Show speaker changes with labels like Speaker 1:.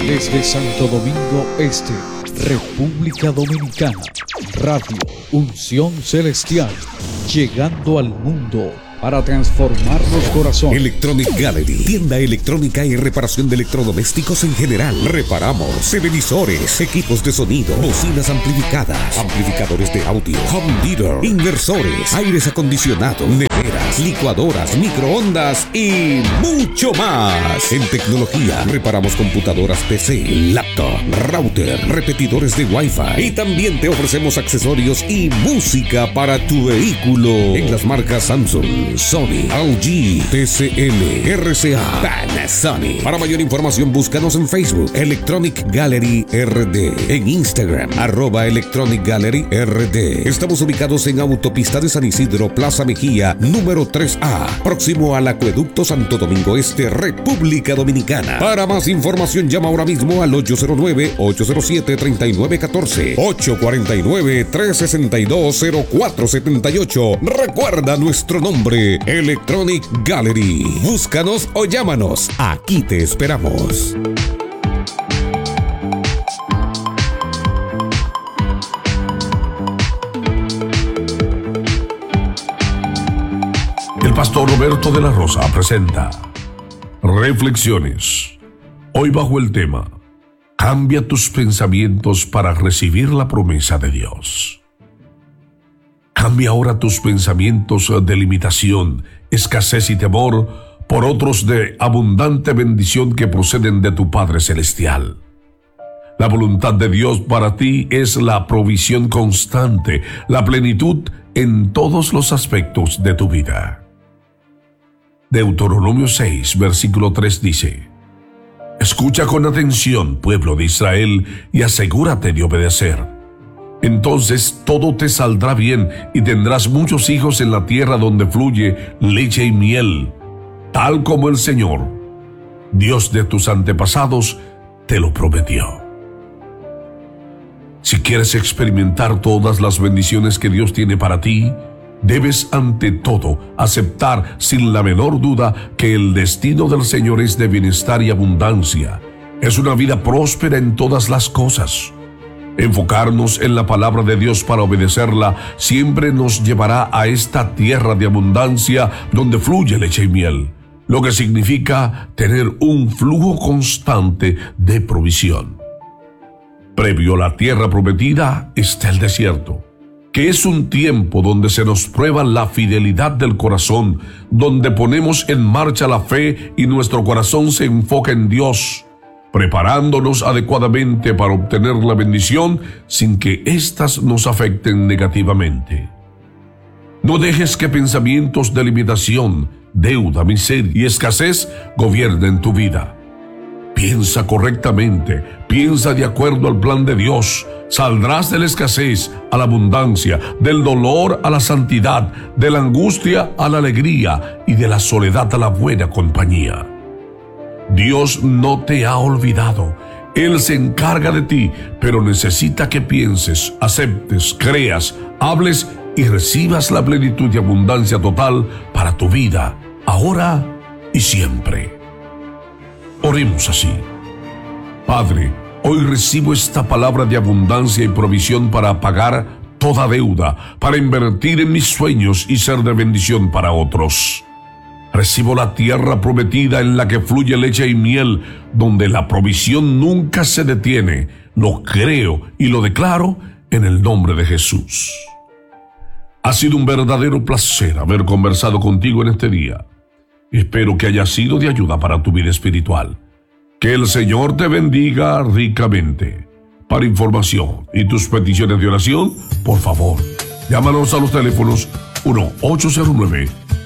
Speaker 1: Desde Santo Domingo Este, República Dominicana, Radio Unción Celestial, llegando al mundo para transformar los corazones.
Speaker 2: Electronic Gallery, tienda electrónica y reparación de electrodomésticos en general. Reparamos televisores, equipos de sonido, bocinas amplificadas, amplificadores de audio, home theater, inversores, aires acondicionados, neveras, licuadoras, microondas y mucho más. En tecnología, reparamos computadoras PC, laptop, router, repetidores de Wi-Fi y también te ofrecemos accesorios y música para tu vehículo en las marcas Samsung, Sony, LG, TCL, RCA, Panasonic. Para mayor información búscanos en Facebook Electronic Gallery RD, en Instagram @Electronic Gallery RD. Estamos ubicados en Autopista de San Isidro, Plaza Mejía, número 3A, próximo al Acueducto Santo Domingo Este, República Dominicana. Para más información llama ahora mismo al 809-807-3914, 849-362-0478. Recuerda nuestro nombre, Electronic Gallery. Búscanos o llámanos. Aquí te esperamos.
Speaker 3: El pastor Roberto de la Rosa presenta Reflexiones. Hoy bajo el tema: cambia tus pensamientos para recibir la promesa de Dios. Cambia ahora tus pensamientos de limitación, escasez y temor por otros de abundante bendición que proceden de tu Padre Celestial. La voluntad de Dios para ti es la provisión constante, la plenitud en todos los aspectos de tu vida. Deuteronomio 6, versículo 3 dice: escucha con atención, pueblo de Israel, y asegúrate de obedecer. Entonces todo te saldrá bien y tendrás muchos hijos en la tierra donde fluye leche y miel, tal como el Señor, Dios de tus antepasados, te lo prometió. Si quieres experimentar todas las bendiciones que Dios tiene para ti, debes ante todo aceptar sin la menor duda que el destino del Señor es de bienestar y abundancia. Es una vida próspera en todas las cosas. Enfocarnos en la palabra de Dios para obedecerla siempre nos llevará a esta tierra de abundancia donde fluye leche y miel, lo que significa tener un flujo constante de provisión. Previo a la tierra prometida está el desierto, que es un tiempo donde se nos prueba la fidelidad del corazón, donde ponemos en marcha la fe y nuestro corazón se enfoca en Dios, preparándonos adecuadamente para obtener la bendición sin que éstas nos afecten negativamente. No dejes que pensamientos de limitación, deuda, miseria y escasez gobiernen tu vida. Piensa correctamente, piensa de acuerdo al plan de Dios. Saldrás de la escasez a la abundancia, del dolor a la santidad, de la angustia a la alegría y de la soledad a la buena compañía. Dios no te ha olvidado. Él se encarga de ti, pero necesita que pienses, aceptes, creas, hables y recibas la plenitud y abundancia total para tu vida, ahora y siempre. Oremos así. Padre, hoy recibo esta palabra de abundancia y provisión para pagar toda deuda, para invertir en mis sueños y ser de bendición para otros. Recibo la tierra prometida en la que fluye leche y miel, donde la provisión nunca se detiene. Lo creo y lo declaro en el nombre de Jesús. Ha sido un verdadero placer haber conversado contigo en este día. Espero que haya sido de ayuda para tu vida espiritual. Que el Señor te bendiga ricamente. Para información y tus peticiones de oración, por favor, llámanos a los teléfonos 1-809